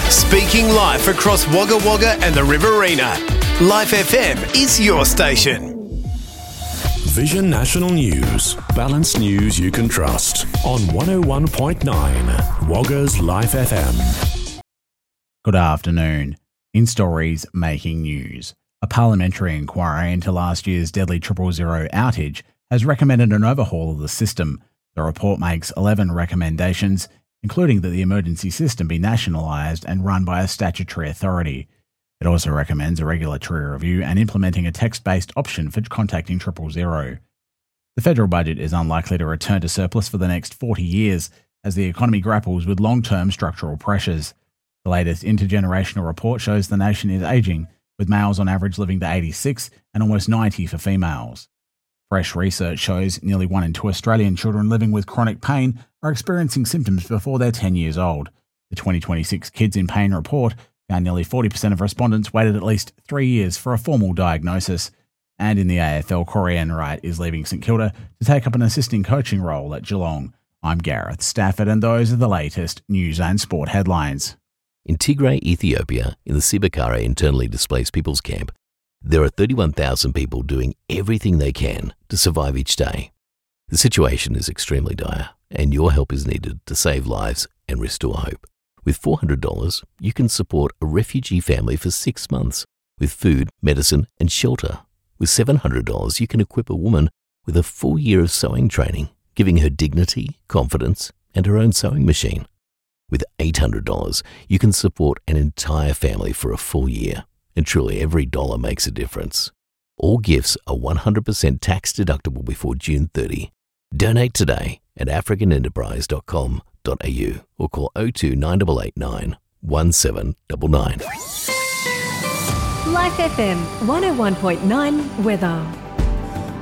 Speaking live across Wagga Wagga and the Riverina. Life FM is your station. Vision National News. Balanced news you can trust. On 101.9 Wagga's Life FM. Good afternoon. In stories making news, a parliamentary inquiry into last year's deadly 000 outage has recommended an overhaul of the system. The report makes 11 recommendations, including that the emergency system be nationalised and run by a statutory authority. It also recommends a regulatory review and implementing a text-based option for contacting 000. The federal budget is unlikely to return to surplus for the next 40 years as the economy grapples with long-term structural pressures. The latest intergenerational report shows the nation is ageing, with males on average living to 86 and almost 90 for females. Fresh research shows nearly 1 in 2 Australian children living with chronic pain are experiencing symptoms before they're 10 years old. The 2026 Kids in Pain report found nearly 40% of respondents waited at least 3 years for a formal diagnosis. And in the AFL, Corey Enright is leaving St Kilda to take up an assisting coaching role at Geelong. I'm Gareth Stafford, and those are the latest news and sport headlines. In Tigray, Ethiopia, in the Sibakara internally displaced people's camp, there are 31,000 people doing everything they can to survive each day. The situation is extremely dire, and your help is needed to save lives and restore hope. With $400, you can support a refugee family for 6 months with food, medicine, and shelter. With $700, you can equip a woman with a full year of sewing training, giving her dignity, confidence, and her own sewing machine. With $800, you can support an entire family for a full year. And truly, every dollar makes a difference. All gifts are 100% tax deductible before June 30. Donate today at africanenterprise.com.au or call 02 9889 1799. Life FM 101.9 weather.